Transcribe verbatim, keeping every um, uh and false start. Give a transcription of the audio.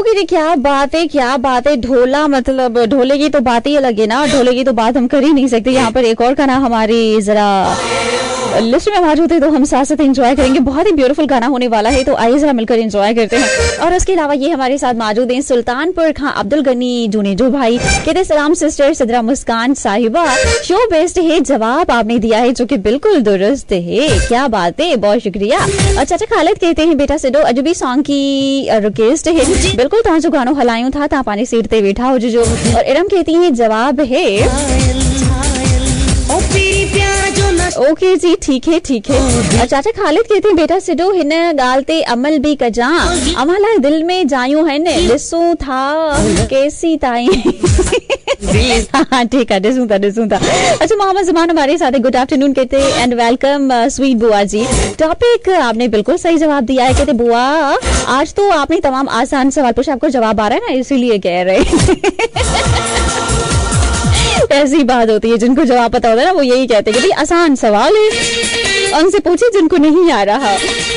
भी क्या बात है, क्या बात है। ढोला मतलब ढोले की तो बात ही अलग है ना, ढोले की तो बात हम कर ही नहीं सकते। यहाँ पर एक और गाना हमारी जरा लिस्ट में मौजूद है तो हम साथ साथ एंजॉय करेंगे। बहुत ही ब्यूटीफुल गाना होने वाला है, तो आइए जरा मिलकर एंजॉय करते हैं। और उसके अलावा ये हमारे साथ मौजूद हैं सुल्तानपुर खां अब्दुल गनी जुनेजो भाई, कहते सलाम सिस्टर सदरा मुस्कान साहिबा, शो बेस्ट है, जवाब आपने दिया है जो कि बिल्कुल दुरुस्त है। क्या बात है, बहुत शुक्रिया। और चाचा खालिद कहते हैं बेटा सिडो अजबी सॉन्ग की रिक्वेस्ट है, बिल्कुल तहां जो गानो हलायूं था ता पानी सीट ते बैठा हो जो। और इरम कहती है जवाब है ओके जी, ठीक है ठीक है। चाचा खालिद कहते हैं बेटा सिडो हिन गालते अमल भी कजा, अमला दिल में जायूं है ने ॾिसूं था कैसी ताई। हाँ ठीक है, ॾिसूं था ॾिसूं था। अच्छा मोहम्मद जमान हमारे साथ, गुड आफ्टरनून कहते हैं एंड वेलकम स्वीट बुआ जी। टॉपिक आपने बिल्कुल सही जवाब दिया है। कहते बुआ आज तो आपने तमाम आसान सवाल पूछा, आपको जवाब आ रहा है ना, इसीलिए कह रहे। ऐसी बात होती है, जिनको जवाब पता होता है ना वो यही कहते हैं कि भाई आसान सवाल है, उनसे पूछे जिनको नहीं आ रहा।